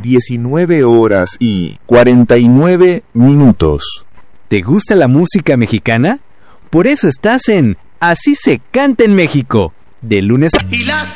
19:49. ¿Te gusta la música mexicana? Por eso estás en Así se canta en México, de lunes